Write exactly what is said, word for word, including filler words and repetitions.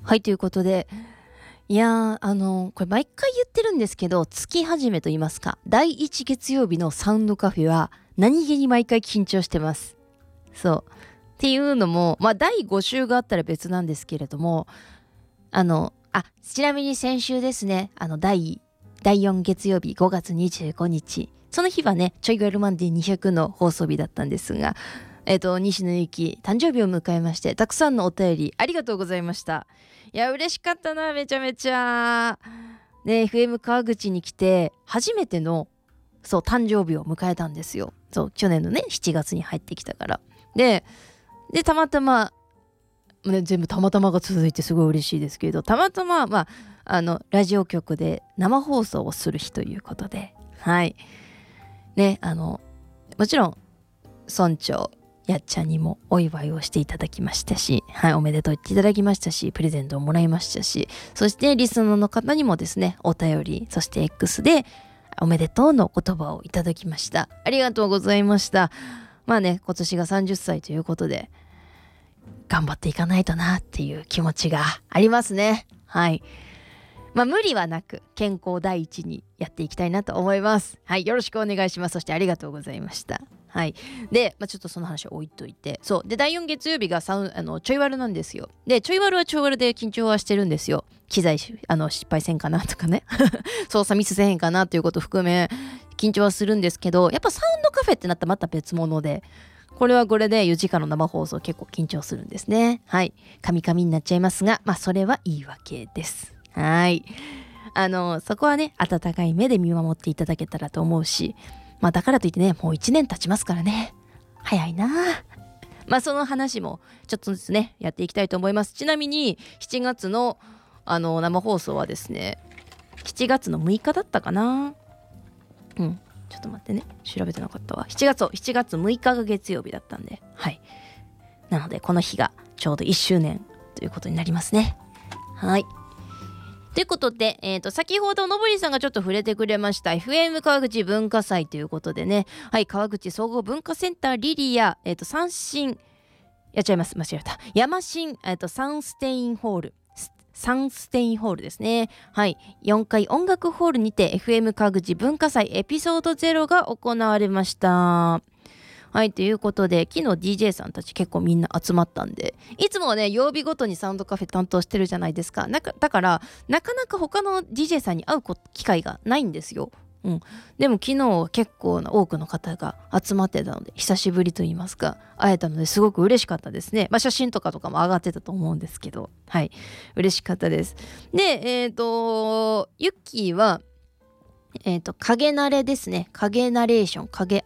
はい、ということで、いやー、あのーこれ毎回言ってるんですけど、月始めと言いますか、だいいち月曜日のサウンドカフェは何気に毎回緊張してます。そう。っていうのも、まあだいご週があったら別なんですけれども、あの、あ、ちなみに先週ですね、あの、第、第よん月曜日ごがつにじゅうごにち、その日はね、ちょいワルマンデーにひゃくの放送日だったんですが、えっと、西野ゆき、誕生日を迎えまして、たくさんのお便りありがとうございました。いや、嬉しかったな、めちゃめちゃ。ね、エフエム 川口に来て、初めての、そう、誕生日を迎えたんですよ。そう、去年のね、しちがつに入ってきたから。で、で、たまたま、ね、全部たまたまが続いてすごい嬉しいですけれど、たまたま、まあ、あの、ラジオ局で生放送をする日ということで、はい。ね、あの、もちろん、村長、やっちゃんにもお祝いをしていただきましたし、はい、おめでとう言っていただきましたし、プレゼントをもらいましたし、そしてリスナーの方にもですね、お便り、そして X でおめでとうの言葉をいただきました。ありがとうございました。まあね、今年がさんじゅっさいということで、頑張っていかないとなっていう気持ちがありますね。はい。まあ無理はなく健康第一にやっていきたいなと思います。はい、よろしくお願いします。そしてありがとうございました。はい。で、まあ、ちょっとその話を置いといて、そう。で、だいよん月曜日がサウンあのちょいワルなんですよ。で、ちょいワルはちょいワルで緊張はしてるんですよ。機材あの失敗せんかなとかね、操作ミスせへんかなということを含め緊張はするんですけど、やっぱサウンドカフェってなったらまた別物で。これはこれでよじかんの生放送結構緊張するんですね。はい。カミカミになっちゃいますが、まあそれは言い訳です。はい。あの、そこはね、温かい目で見守っていただけたらと思うし、まあだからといってね、もういちねん経ちますからね。早いな。まあその話もちょっとずつね、やっていきたいと思います。ちなみにしちがつのあの生放送はですね、しちがつのむいかだったかな。うん。ちょっと待ってね。調べてなかったわ。しちがつ、しちがつむいかが月曜日だったんで。はい。なので、この日がちょうどいっしゅうねんということになりますね。はい。ということで、えっと、先ほどのぼりさんがちょっと触れてくれました エフエム 川口文化祭ということでね。はい。川口総合文化センターリリア、えっと、三振、やっちゃいます。間違えた。山新、えっと、サンステインホール。サンステインホールですね。はい。よんかい音楽ホールにて エフエム 川口文化祭エピソードゼロが行われました。はい。ということで、昨日 ディージェー さんたち結構みんな集まったんで、いつもはね、曜日ごとにサウンドカフェ担当してるじゃないですか。なかだから、なかなか他の ディージェー さんに会う機会がないんですよ。うん、でも昨日は結構な多くの方が集まってたので久しぶりと言いますか会えたのですごく嬉しかったですね。まあ写真とかとかも上がってたと思うんですけど、はい嬉しかったです。でえっ、ー、とユッキーはえっ、ー、と影慣れですね。影ナレーション影